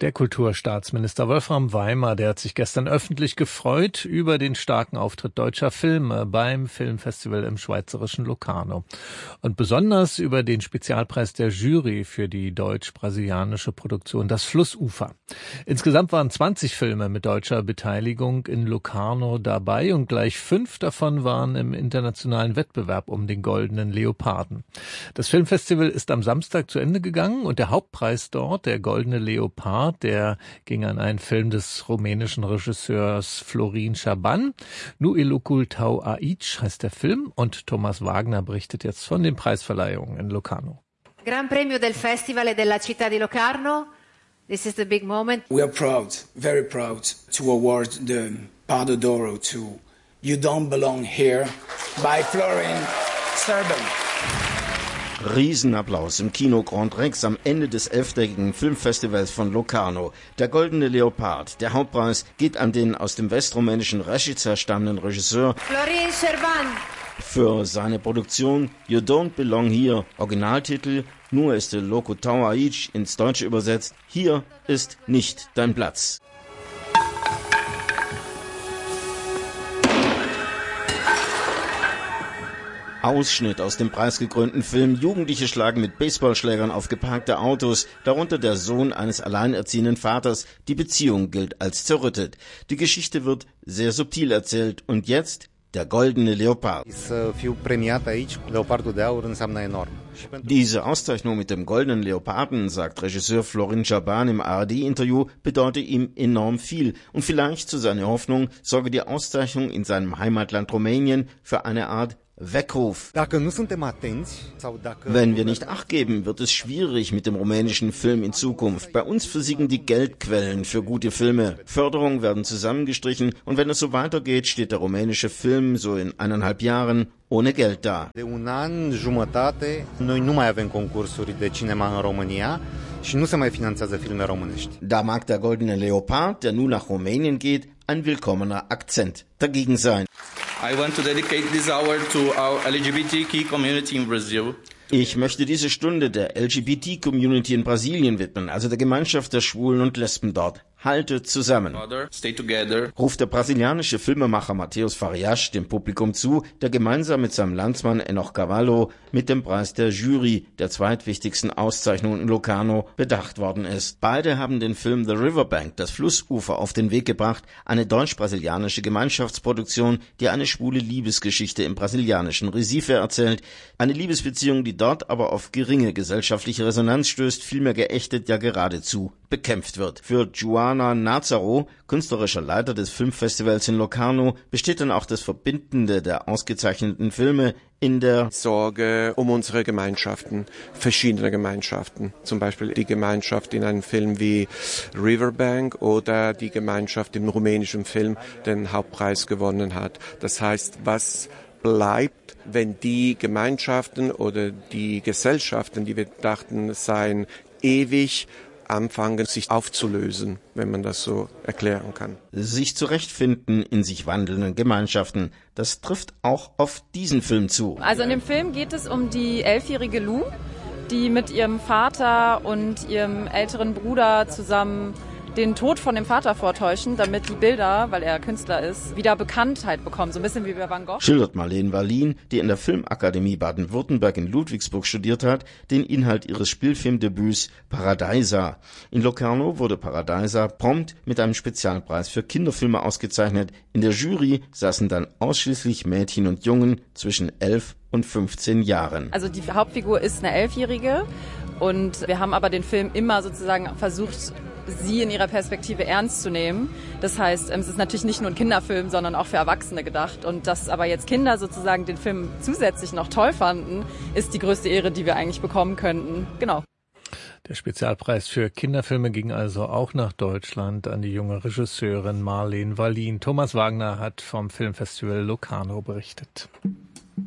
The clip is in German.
Der Kulturstaatsminister Wolfram Weimer, der hat sich gestern öffentlich gefreut über den starken Auftritt deutscher Filme beim Filmfestival im schweizerischen Locarno. Und besonders über den Spezialpreis der Jury für die deutsch-brasilianische Produktion Das Flussufer. Insgesamt waren 20 Filme mit deutscher Beteiligung in Locarno dabei und gleich 5 davon waren im internationalen Wettbewerb um den Goldenen Leoparden. Das Filmfestival ist am Samstag zu Ende gegangen und der Hauptpreis dort, der Goldene Leopard, der ging an einen Film des rumänischen Regisseurs Florin Șaban. Nu e locul tău aici heißt der Film und Thomas Wagner berichtet jetzt von den Preisverleihungen in Locarno. Gran Premio del Festival della Città di Locarno. This is the big moment. We are proud, very proud, to award the Pardo d'Oro to You Don't Belong Here by Florin Șaban. Riesenapplaus im Kino Grand Rex am Ende des 11-tägigen Filmfestivals von Locarno. Der Goldene Leopard, der Hauptpreis, geht an den aus dem westrumänischen Rešica stammenden Regisseur Florin Șaban für seine Produktion You Don't Belong Here, Originaltitel Nu este locul tău aici, ins Deutsche übersetzt, hier ist nicht dein Platz. Ausschnitt aus dem preisgekrönten Film. Jugendliche schlagen mit Baseballschlägern auf geparkte Autos, darunter der Sohn eines alleinerziehenden Vaters. Die Beziehung gilt als zerrüttet. Die Geschichte wird sehr subtil erzählt. Und jetzt der Goldene Leopard. Diese Auszeichnung mit dem Goldenen Leoparden, sagt Regisseur Florin Șaban im ARD-Interview, bedeutet ihm enorm viel. Und vielleicht, zu seiner Hoffnung, sorge die Auszeichnung in seinem Heimatland Rumänien für eine Art Weckruf. Wenn wir nicht Acht geben, wird es schwierig mit dem rumänischen Film in Zukunft. Bei uns versiegen die Geldquellen für gute Filme. Förderungen werden zusammengestrichen und wenn es so weitergeht, steht der rumänische Film so in 1,5 Jahren ohne Geld da. Da mag der Goldene Leopard, der nun nach Rumänien geht, ein willkommener Akzent dagegen sein. I want to dedicate this hour to our LGBTQ community in Brazil. Ich möchte diese Stunde der LGBT-Community in Brasilien widmen, also der Gemeinschaft der Schwulen und Lesben dort. Haltet zusammen, stay together, ruft der brasilianische Filmemacher Matheus Farias dem Publikum zu, der gemeinsam mit seinem Landsmann Enoch Cavallo mit dem Preis der Jury, der zweitwichtigsten Auszeichnung in Locarno, bedacht worden ist. Beide haben den Film The Riverbank, das Flussufer, auf den Weg gebracht, eine deutsch-brasilianische Gemeinschaftsproduktion, die eine schwule Liebesgeschichte im brasilianischen Recife erzählt. Eine Liebesbeziehung, die dort aber auf geringe gesellschaftliche Resonanz stößt, vielmehr geächtet, ja geradezu bekämpft wird. Für Joana Nazaro, künstlerischer Leiter des Filmfestivals in Locarno, besteht dann auch das Verbindende der ausgezeichneten Filme in der Sorge um unsere Gemeinschaften, verschiedene Gemeinschaften. Zum Beispiel die Gemeinschaft in einem Film wie Riverbank oder die Gemeinschaft im rumänischen Film, der den Hauptpreis gewonnen hat. Das heißt, was bleibt, wenn die Gemeinschaften oder die Gesellschaften, die wir dachten, seien ewig, anfangen, sich aufzulösen, wenn man das so erklären kann. Sich zurechtfinden in sich wandelnden Gemeinschaften, das trifft auch auf diesen Film zu. Also in dem Film geht es um die 11-jährige Lou, die mit ihrem Vater und ihrem älteren Bruder zusammen den Tod von dem Vater vortäuschen, damit die Bilder, weil er Künstler ist, wieder Bekanntheit bekommen. So ein bisschen wie bei Van Gogh. Schildert Marlene Wallin, die in der Filmakademie Baden-Württemberg in Ludwigsburg studiert hat, den Inhalt ihres Spielfilmdebüts Paradisa. In Locarno wurde Paradisa prompt mit einem Spezialpreis für Kinderfilme ausgezeichnet. In der Jury saßen dann ausschließlich Mädchen und Jungen zwischen 11 und 15 Jahren. Also die Hauptfigur ist eine 11-Jährige und wir haben aber den Film immer sozusagen versucht, sie in ihrer Perspektive ernst zu nehmen. Das heißt, es ist natürlich nicht nur ein Kinderfilm, sondern auch für Erwachsene gedacht. Und dass aber jetzt Kinder sozusagen den Film zusätzlich noch toll fanden, ist die größte Ehre, die wir eigentlich bekommen könnten. Genau. Der Spezialpreis für Kinderfilme ging also auch nach Deutschland an die junge Regisseurin Marlene Wallin. Thomas Wagner hat vom Filmfestival Locarno berichtet.